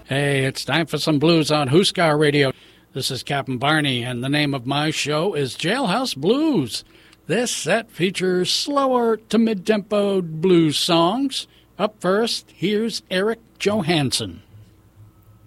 Hey, it's time for some blues on Huskar Radio. This is Captain Barney, and the name of my show is Jailhouse Blues. This set features slower to mid-tempo blues songs. Up first, here's Eric Johansson.